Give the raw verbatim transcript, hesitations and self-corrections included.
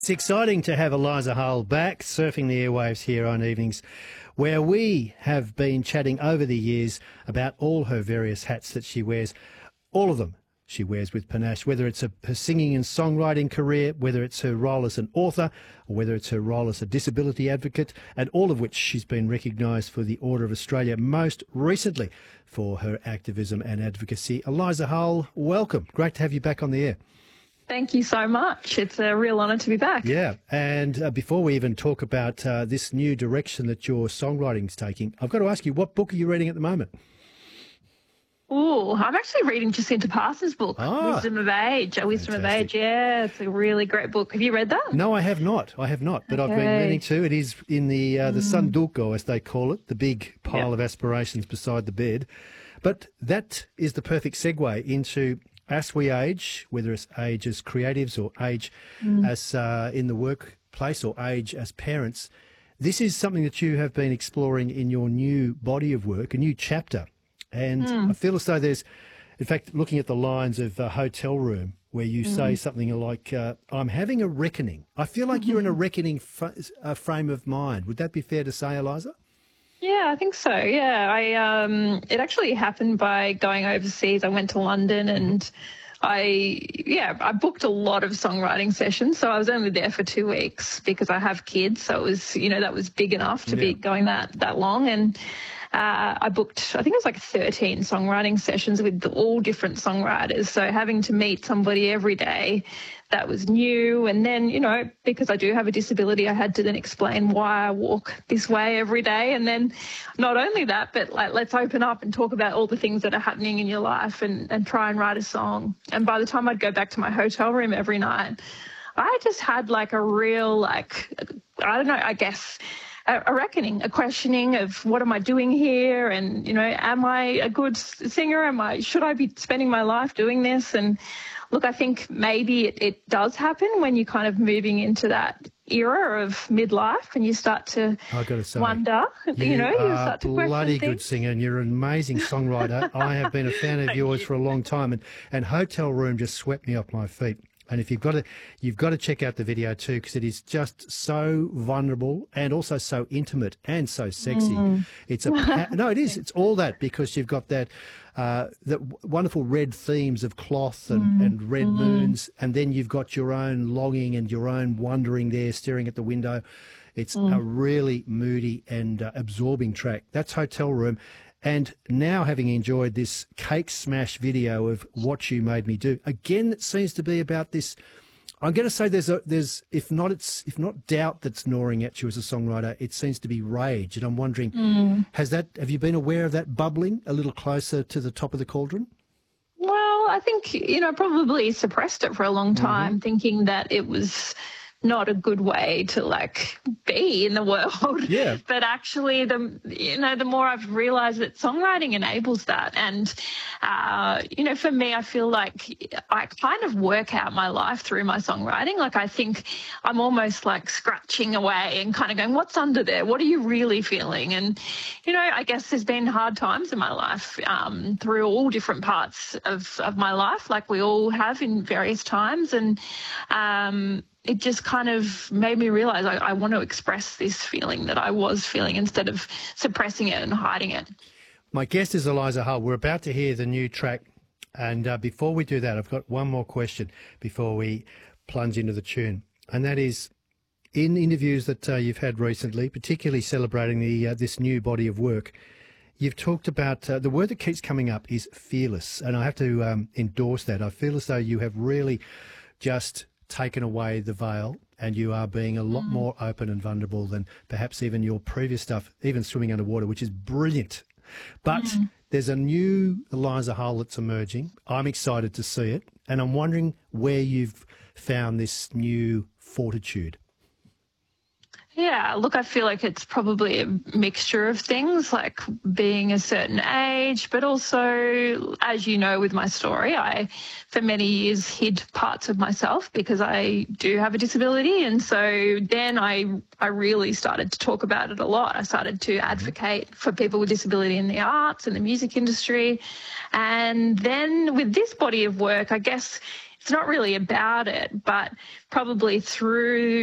It's exciting to have Eliza Hull back surfing the airwaves here on Evenings, where we have been chatting over the years about all her various hats that she wears. All of them she wears with panache, whether it's a, her singing and songwriting career, whether it's her role as an author, or whether it's her role as a disability advocate, and all of which she's been recognised for the Order of Australia, most recently for her activism and advocacy. Eliza Hull, welcome. Great to have you back on the air. Thank you so much. It's a real honour to be back. Yeah, and uh, before we even talk about uh, this new direction that your songwriting's taking, I've got to ask you, what book are you reading at the moment? Oh, I'm actually reading Jacinta Parsons' book, Ah, Wisdom of Age. A Wisdom fantastic. of Age, yeah. It's a really great book. Have you read that? No, I have not. I have not, but I've been Okay. meaning to. It is in the uh, the Sunduko, as they call it, the big pile Yep. of aspirations beside the bed. But that is the perfect segue into, as we age, whether it's age as creatives or age as uh, in the workplace or age as parents, this is something that you have been exploring in your new body of work, a new chapter. And I feel as though there's, in fact, looking at the lines of uh, Hotel Room, where you say something like, uh, I'm having a reckoning. I feel like you're in a reckoning fr- uh, frame of mind. Would that be fair to say, Eliza? Yeah, I think so. Yeah, I um, it actually happened by going overseas. I went to London and I, yeah, I booked a lot of songwriting sessions. So I was only there for two weeks because I have kids. So it was, you know, that was big enough to Yeah. be going that that long. And uh, I booked, I think it was like thirteen songwriting sessions with all different songwriters. So having to meet somebody every day, that was new. And then, you know, because I do have a disability, I had to then explain why I walk this way every day. And then not only that, but like, let's open up and talk about all the things that are happening in your life and, and try and write a song. And by the time I'd go back to my hotel room every night, I just had like a real, like, I don't know, I guess, a, a reckoning, a questioning of what am I doing here? And, you know, am I a good singer? Am I, should I be spending my life doing this? And look, I think maybe it, it does happen when you're kind of moving into that era of midlife and you start to I've got to say, wonder, you, you know, you are start to a question bloody good things. singer and you're an amazing songwriter. I have been a fan of yours for a long time, and, and Hotel Room just swept me off my feet. And if you've got to, you've got to check out the video too, because it is just so vulnerable and also so intimate and so sexy. It's a pa- no, it is. It's all that, because you've got that uh, that w- wonderful red themes of cloth and, and red moons, and then you've got your own longing and your own wondering there, staring at the window. It's a really moody and uh, absorbing track. That's Hotel Room. And now, having enjoyed this cake smash video of What You Made Me Do, again, it seems to be about this. I'm going to say there's a, there's if not it's if not doubt that's gnawing at you as a songwriter, it seems to be rage. And I'm wondering, has that have you been aware of that bubbling a little closer to the top of the cauldron? Well, I think, you know, probably suppressed it for a long time, thinking that it was not a good way to like be in the world. Yeah. But actually, the you know, the more I've realized that songwriting enables that. And, uh, you know, for me, I feel like I kind of work out my life through my songwriting. Like I think I'm almost like scratching away and kind of going, what's under there? What are you really feeling? And, you know, I guess there's been hard times in my life um, through all different parts of, of my life, like we all have in various times. And, um, it just kind of made me realize I, I want to express this feeling that I was feeling instead of suppressing it and hiding it. My guest is Eliza Hull. We're about to hear the new track. And uh, before we do that, I've got one more question before we plunge into the tune. And that is, in interviews that uh, you've had recently, particularly celebrating the uh, this new body of work, you've talked about uh, the word that keeps coming up is fearless. And I have to um, endorse that. I feel as though you have really just taken away the veil and you are being a lot more open and vulnerable than perhaps even your previous stuff, even Swimming Underwater, which is brilliant. But there's a new Eliza Hull that's emerging. I'm excited to see it. And I'm wondering where you've found this new fortitude. Yeah, look, I feel like it's probably a mixture of things, like being a certain age, but also, as you know, with my story, I, for many years, hid parts of myself because I do have a disability. And so then I, I really started to talk about it a lot. I started to advocate for people with disability in the arts and the music industry. And then with this body of work, I guess it's not really about it, but probably through